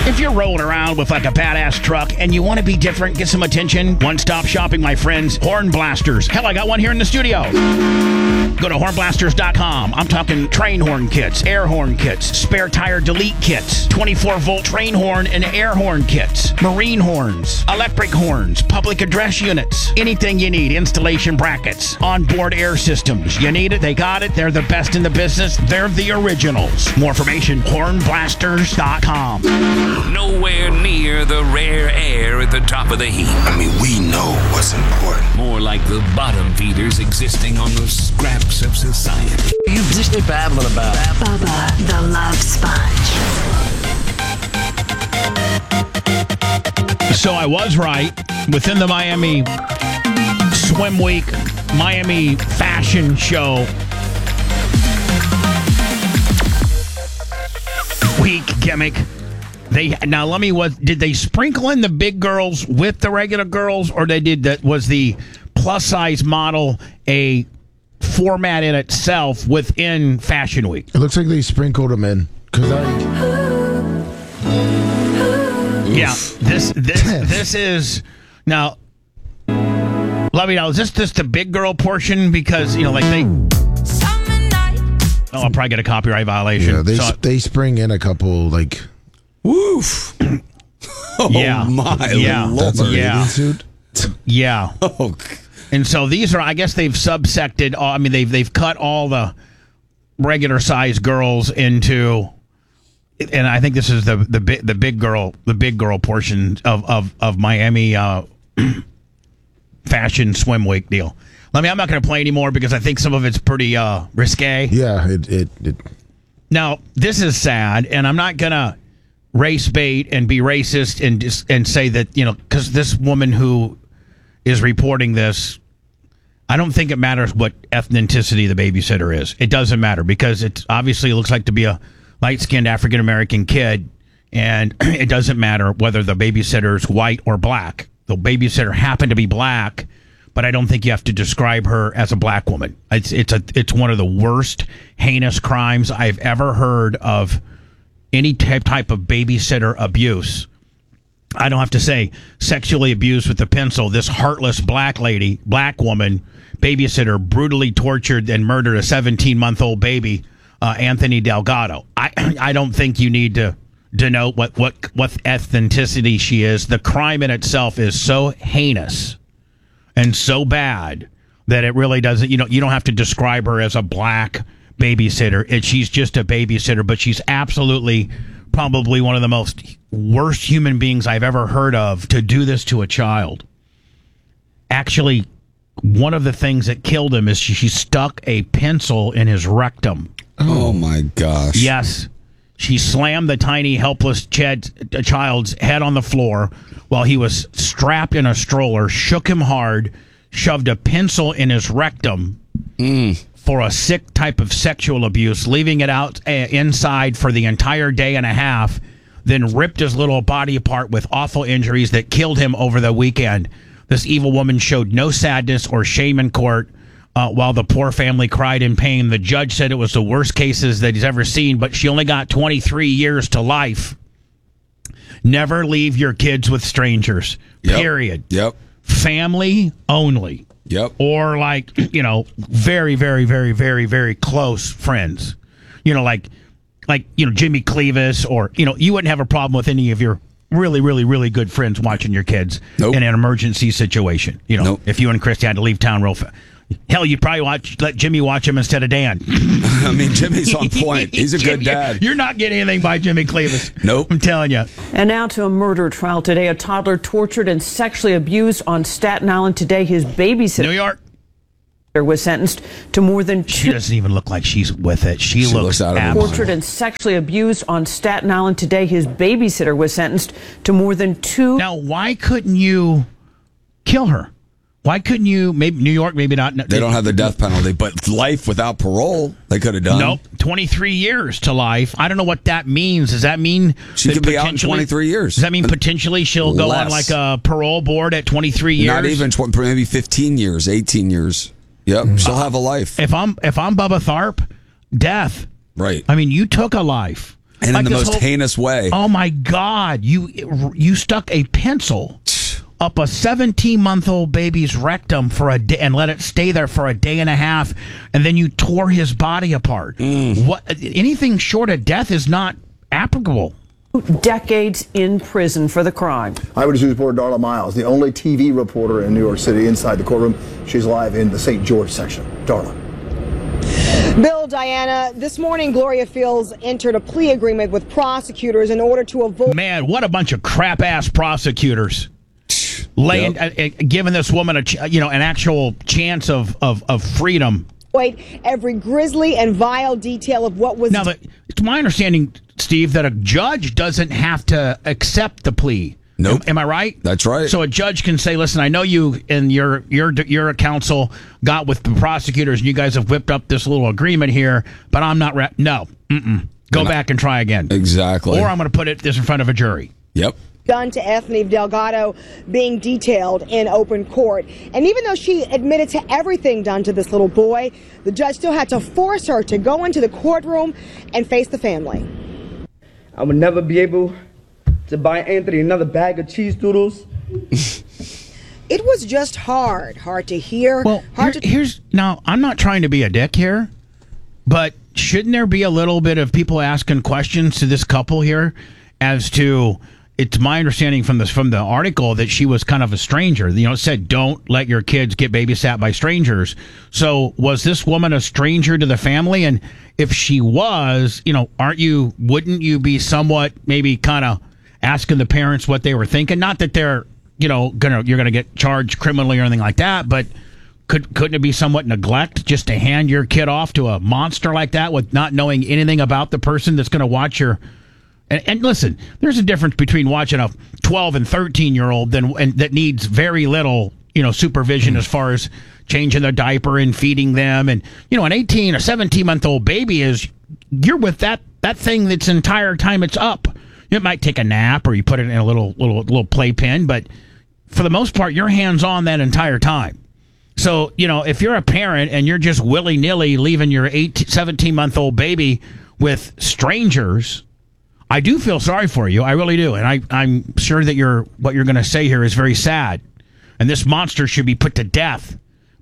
If you're rolling around with like a badass truck and you want to be different, get some attention, one-stop shopping, my friends, Horn Blasters. Hell, I got one here in the studio. Go to hornblasters.com. I'm talking train horn kits, air horn kits, spare tire delete kits, 24-volt train horn and air horn kits, marine horns, electric horns, public address units, anything you need, installation brackets, onboard air systems. You need it, they got it. They're the best in the business. They're the originals. More information, hornblasters.com. Nowhere near the rare air at the top of the heap. I mean, we know what's important. More like the bottom feeders existing on the scraps of society. You just babbling about Bubba the Love Sponge. So I was right. Within the Miami Swim Week, Miami Fashion Show Week gimmick, did they sprinkle in the big girls with the regular girls, or was the plus size model a format in itself within Fashion Week? It looks like they sprinkled them in This is now. Let me know. Is this the big girl portion? Because I'll probably get a copyright violation. Yeah, they spring in a couple like. Woof. Oh, my Lord. That's a bathing suit? Yeah. Oh. And so these are, I guess they've subsected. I mean, they've cut all the regular size girls into, and I think this is the big girl portion of Miami Fashion Swim Week deal. I'm not going to play anymore because I think some of it's pretty risque. Yeah, it. Now this is sad, and I'm not going to race bait and be racist and say that because this woman who is reporting this, I don't think it matters what ethnicity the babysitter is. It doesn't matter because it obviously looks like to be a light-skinned African-American kid, and it doesn't matter whether the babysitter is white or black. The babysitter happened to be black, but I don't think you have to describe her as a black woman. It's one of the worst, heinous crimes I've ever heard of any type of babysitter abuse. I don't have to say sexually abused with a pencil. This heartless black woman, babysitter, brutally tortured and murdered a 17-month-old baby, Anthony Delgado. I don't think you need to denote what ethnicity she is. The crime in itself is so heinous and so bad that it really doesn't. You don't have to describe her as a black babysitter. She's just a babysitter, but she's absolutely probably one of the most worst human beings I've ever heard of to do this to a child. Actually, one of the things that killed him is she stuck a pencil in his rectum. Oh my gosh. Yes. She slammed the tiny, helpless child's head on the floor while he was strapped in a stroller, shook him hard, shoved a pencil in his rectum for a sick type of sexual abuse, leaving it out inside for the entire day and a half, then ripped his little body apart with awful injuries that killed him over the weekend. This evil woman showed no sadness or shame in court while the poor family cried in pain. The judge said it was the worst cases that he's ever seen, but she only got 23 years to life. Never leave your kids with strangers. Yep. Period. Yep. Family only. Yep. Or very, very, very, very, very close friends. Like Jimmy Cleavis, or you wouldn't have a problem with any of your really, really, really good friends watching your kids in an emergency situation. If you and Christy had to leave town real fast. Hell, you'd probably let Jimmy watch him instead of Dan. I mean, Jimmy's on point. He's a good dad. You're not getting anything by Jimmy Cleavis. Nope. I'm telling you. And now to a murder trial today. A toddler tortured and sexually abused on Staten Island today. His babysitter, New York, was sentenced to more than 2. She doesn't even look like she's with it. She looks out of her absolutely. Tortured and sexually abused on Staten Island today. His babysitter was sentenced to more than 2. Now, why couldn't you kill her? Why couldn't you? Maybe New York, maybe not. They don't have the death penalty, but life without parole, they could have done. Nope, 23 years to life. I don't know what that means. Does that mean she could be out in 23 years? Does that mean potentially she'll go on like a parole board at 23 years? Not even maybe 15 years, 18 years. Yep, she'll have a life. If I'm Bubba Tharp, death. Right. I mean, you took a life. And Like in the this most whole- heinous way. Oh my God! You stuck a pencil up a 17-month-old baby's rectum for a day and let it stay there for a day and a half, and then you tore his body apart. What? Anything short of death is not applicable. Decades in prison for the crime. Eyewitness News reporter Darla Miles, the only TV reporter in New York City inside the courtroom. She's live in the St. George section. Darla. Bill, Diana, this morning Gloria Fields entered a plea agreement with prosecutors in order to avoid... Man, what a bunch of crap-ass prosecutors. Giving this woman an actual chance of freedom. every grisly and vile detail of what was... Now, it's my understanding, Steve, that a judge doesn't have to accept the plea. Nope. Am I right? That's right. So a judge can say, listen, I know you and your counsel got with the prosecutors and you guys have whipped up this little agreement here, but I'm not... No. Go back and try again. Exactly. Or I'm going to put this in front of a jury. Yep. Done to Anthony Delgado being detailed in open court. And even though she admitted to everything done to this little boy, the judge still had to force her to go into the courtroom and face the family. I would never be able to buy Anthony another bag of cheese doodles. It was just hard to hear. Well, now, I'm not trying to be a dick here, but shouldn't there be a little bit of people asking questions to this couple here as to... It's my understanding from the article that she was kind of a stranger. It said, don't let your kids get babysat by strangers. So was this woman a stranger to the family? And if she was, wouldn't you be somewhat maybe kind of asking the parents what they were thinking? Not that they're, you're going to get charged criminally or anything like that, but couldn't it be somewhat neglect just to hand your kid off to a monster like that with not knowing anything about the person that's going to watch your... And listen, there's a difference between watching a 12 and 13-year-old that needs very little, supervision as far as changing their diaper and feeding them. And, an 18 or 17-month-old baby you're with that thing that's entire time it's up. It might take a nap or you put it in a little playpen, but for the most part, you're hands-on that entire time. So, if you're a parent and you're just willy-nilly leaving your 17-month-old baby with strangers... I do feel sorry for you. I really do. And I'm sure that what you're going to say here is very sad. And this monster should be put to death.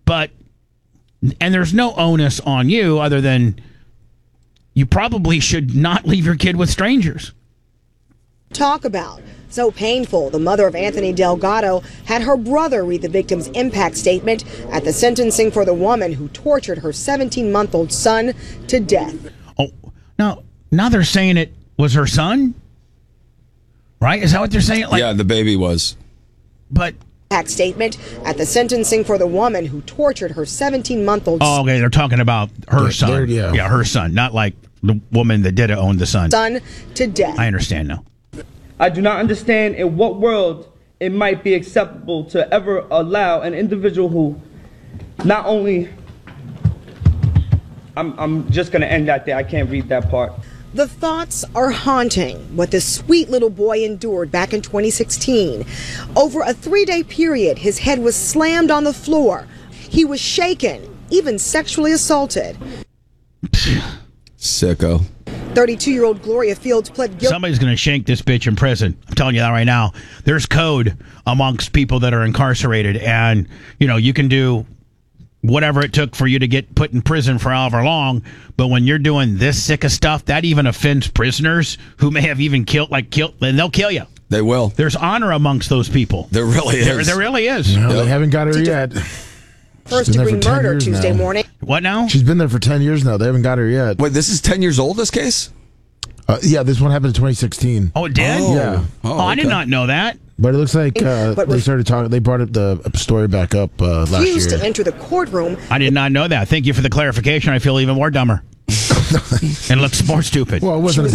And there's no onus on you other than you probably should not leave your kid with strangers. Talk about. So painful. The mother of Anthony Delgado had her brother read the victim's impact statement at the sentencing for the woman who tortured her 17-month-old son to death. Oh, now they're saying it was her son? Right? Is that what they're saying? Yeah, the baby was. But... Impact statement at the sentencing for the woman who tortured her 17-month-old son. Oh, okay. They're talking about her son. Yeah, her son. Not like the woman that did it owned the son. Son to death. I understand now. I do not understand in what world it might be acceptable to ever allow an individual who not only... I'm just going to end that there. I can't read that part. The thoughts are haunting what this sweet little boy endured back in 2016. Over a 3-day period, his head was slammed on the floor. He was shaken, even sexually assaulted. Sicko. 32-year-old Gloria Fields pled guilty. Somebody's going to shank this bitch in prison. I'm telling you that right now. There's code amongst people that are incarcerated, and, you can do whatever it took for you to get put in prison for however long, but when you're doing this sick of stuff, that even offends prisoners who may have even killed, and they'll kill you. They will. There's honor amongst those people. There really is. There really is. No, they haven't got her yet. First-degree murder Tuesday morning. What now? She's been there for 10 years now. They haven't got her yet. Wait, this is 10 years old, this case? Yeah, this one happened in 2016. Oh, it did? Oh. Yeah. Oh, I did not know that. But it looks like they started talking. They brought the story back up last year. Refused to enter the courtroom. I did not know that. Thank you for the clarification. I feel even more dumber. And looks more stupid. Well, it wasn't